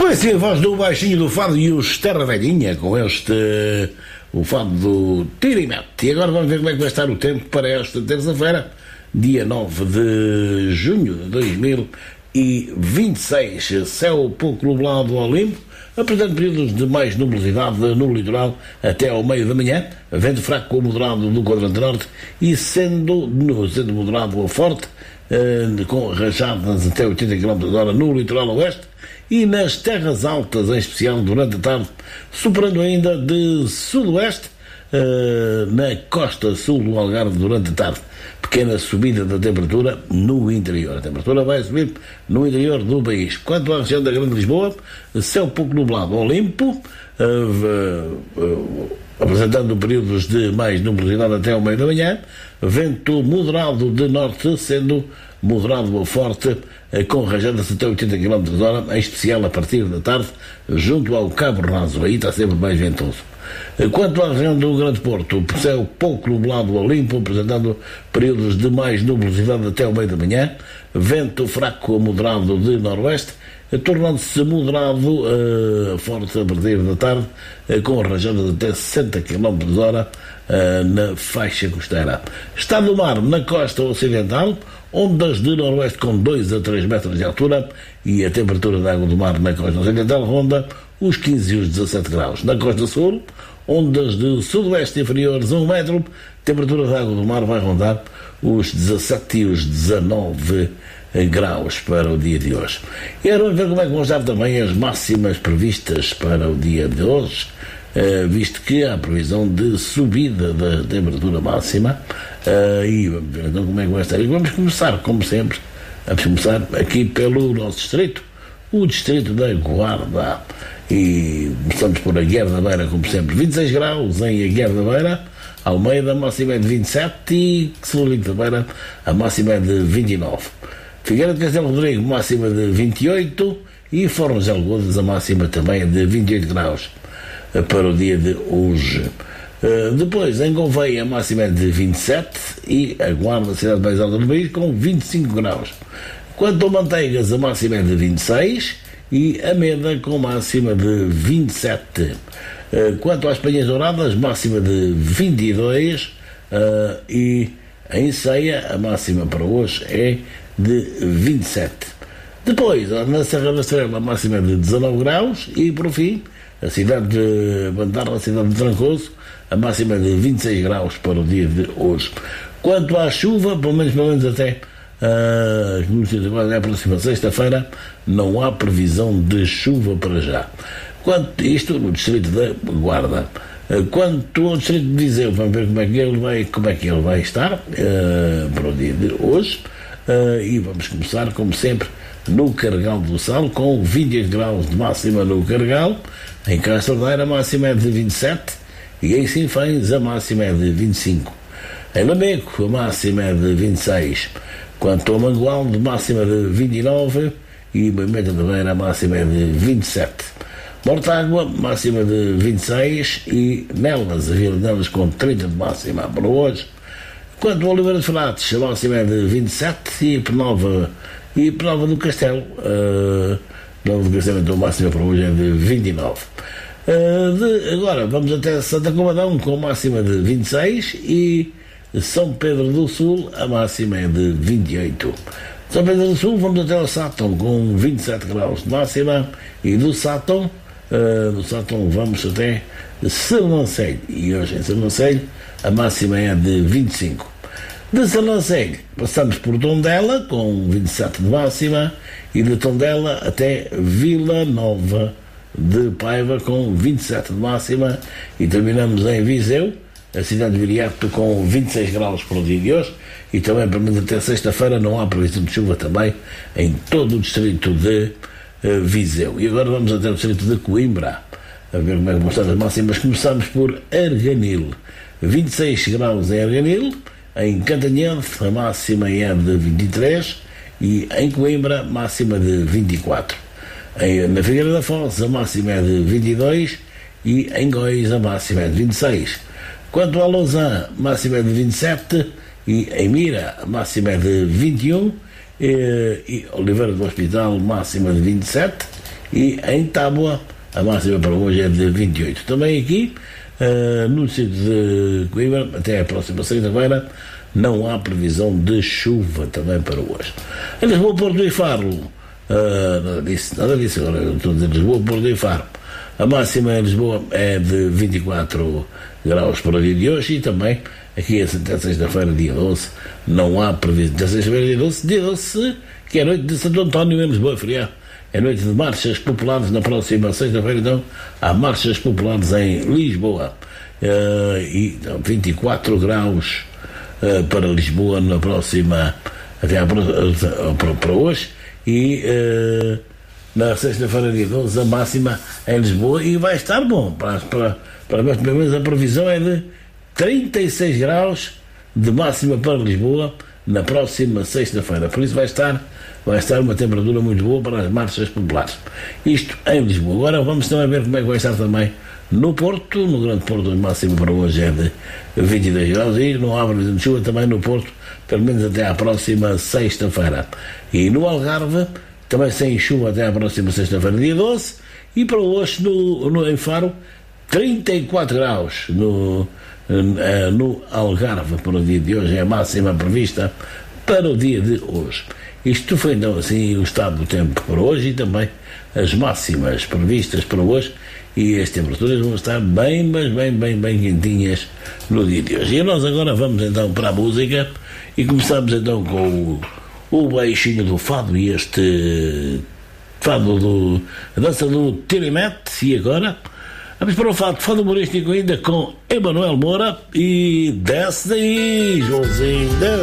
Foi assim a voz do baixinho do fado e os Terra Velhinha com o fado do Tirimete. E agora vamos ver como é que vai estar o tempo para esta terça-feira, dia 9 de junho de 2026. Céu pouco nublado ao limpo, apresentando períodos de mais nubosidade no litoral até ao meio da manhã, vento fraco ou moderado do quadrante norte e sendo moderado ou forte, com rajadas até 80 km/h no litoral oeste e nas terras altas, em especial durante a tarde, superando ainda de sudoeste na costa sul do Algarve durante a tarde. Pequena subida da temperatura no interior. A temperatura vai subir no interior do país. Quanto à região da Grande Lisboa, céu pouco nublado ou limpo, apresentando períodos de mais nubosidade até ao meio da manhã, vento moderado de norte, sendo moderado ou forte, com rajadas até 80 km/h, em especial a partir da tarde, junto ao Cabo Raso. Aí está sempre mais ventoso. Quanto à região do Grande Porto, céu pouco nublado ou limpo, apresentando períodos de mais nubosidade até ao meio da manhã, vento fraco ou moderado de noroeste, tornando-se moderado forte a partir da tarde, com rajadas até 60 km/h na faixa costeira. Está no mar na costa ocidental, ondas de noroeste com 2 a 3 metros de altura e a temperatura da água do mar na costa ocidental ronda os 15 e os 17 graus. Na costa sul, ondas de sudoeste inferiores a 1 metro, temperatura da água do mar vai rondar os 17 e os 19 graus para o dia de hoje. E agora vamos ver como é que vão estar também as máximas previstas para o dia de hoje, visto que há previsão de subida da temperatura máxima, e vamos ver então como é que vai estar. E vamos começar, como sempre, aqui pelo nosso distrito, o distrito da Guarda, e começamos por Aguiar da Beira, como sempre, 26 graus em Aguiar da Beira. Almeida, a máxima é de 27 e Solurico da Beira, a máxima é de 29. Figueira de Castelo Rodrigo, máxima de 28 e Fornos de Algodas, a máxima também é de 28 graus para o dia de hoje. Depois, em Gouveia, a máxima é de 27 e a Guarda, a cidade mais alta do país, com 25 graus. Quanto a Manteigas, a máxima é de 26 e a Meda com máxima de 27. Quanto às Penhas Douradas, máxima de 22 e em Ceia, a máxima para hoje é de 27. Depois, na Serra da Estrela, a máxima é de 19 graus e, por fim, a cidade de Bandarra, a cidade de Trancoso, a máxima é de 26 graus para o dia de hoje. Quanto à chuva, pelo menos até a próxima sexta-feira, não há previsão de chuva para já. Quanto isto no distrito da Guarda. Quanto ao distrito de Viseu, vamos ver como é que ele vai estar para o dia de hoje, e vamos começar, como sempre, no Carregal do Sal, com 28 graus de máxima no Carregal. Em Castordeira, a máxima é de 27 e em Sinfãs a máxima é de 25. Em Lamego, a máxima é de 26. Quanto ao Mangualde, máxima de 29 e Moimenta da Beira, a máxima é de 27. Mortágua, máxima de 26 e Nelas, a Vila Nelas, com 30 de máxima para hoje. Quanto ao Oliveira de Frades, a máxima é de 27 e Penalva do Castelo, então a máxima para hoje é de 29. Agora vamos até Santa Comadão com máxima de 26 e São Pedro do Sul, a máxima é de 28. São Pedro do Sul, vamos até o Sátão com 27 graus de máxima e do Sátão vamos até Sernancelho e hoje em Sernancelho a máxima é de 25. De Sernancelho passamos por Tondela com 27 de máxima e de Tondela até Vila Nova de Paiva com 27 de máxima e terminamos em Viseu, a cidade de Viriato, com 26 graus para o dia de hoje e também pelo menos até sexta-feira não há previsão de chuva também em todo o distrito de Viseu. E agora vamos até o distrito de Coimbra a ver como é que vão estar as máximas. Começamos por Arganil, 26 graus em Arganil. Em Cantanhede a máxima é de 23 e em Coimbra máxima de 24. Na Figueira da Foz a máxima é de 22 e em Góis a máxima é de 26. Quanto a Lausanne, máxima é de 27 e em Mira a máxima é de 21 e Oliveira do Hospital máxima de 27 E em Tábua, a máxima para hoje é de 28. Também aqui, no distrito de Coimbra, até a próxima sexta-feira, não há previsão de chuva também para hoje. Em Lisboa, Porto e Faro, nada disso, agora eu estou a dizer Lisboa, Porto e Faro. A máxima em Lisboa é de 24 graus para o dia de hoje e também aqui até sexta-feira, dia 12, não há previsão. Até sexta-feira, dia 12, que é a noite de Santo António em Lisboa, feriado. É noite de marchas populares na próxima sexta-feira, então há marchas populares em Lisboa. E 24 graus para Lisboa na próxima, até para hoje, e na sexta-feira, dia 12, a máxima em Lisboa, e vai estar bom. Pelo menos a previsão é de 36 graus de máxima para Lisboa na próxima sexta-feira. Por isso vai estar uma temperatura muito boa para as marchas populares. Isto em Lisboa. Agora vamos também ver como é que vai estar também no Porto. No Grande Porto, a máxima para hoje é de 22 graus e não há previsão de chuva também no Porto, pelo menos até à próxima sexta-feira. E no Algarve, também sem chuva até à próxima sexta-feira, dia 12. E para hoje, em Faro, 34 graus no Algarve para o dia de hoje, é a máxima prevista para o dia de hoje. Isto foi então assim o estado do tempo para hoje e também as máximas previstas para hoje, e as temperaturas vão estar bem quentinhas no dia de hoje. E nós agora vamos então para a música e começamos então com o baixinho do fado e este fado a dança do Tirimete. E agora vamos para o fado humorístico ainda com Emanuel Moura e desce daí, Joãozinho.